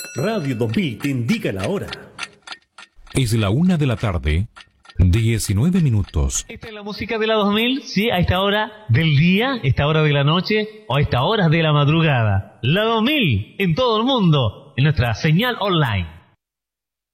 Radio 2000 te indica la hora. Es la 1 de la tarde, 19 minutos. Esta es la música de la 2000, sí, a esta hora del día, esta hora de la noche o a esta hora de la madrugada. La 2000 en todo el mundo, en nuestra señal online.